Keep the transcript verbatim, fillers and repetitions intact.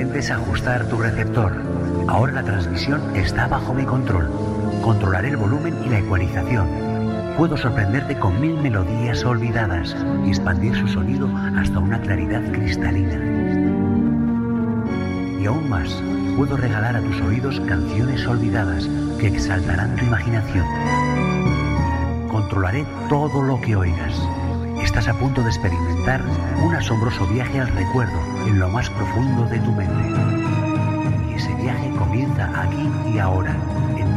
suficiente es ajustar tu receptor. Ahora la transmisión está bajo mi control. Controlaré el volumen y la ecualización. Puedo sorprenderte con mil melodías olvidadas y expandir su sonido hasta una claridad cristalina. Y aún más, puedo regalar a tus oídos canciones olvidadas que exaltarán tu imaginación. Controlaré todo lo que oigas. Estás a punto de experimentar un asombroso viaje al recuerdo en lo más profundo de tu mente. Y ese viaje comienza aquí y ahora, en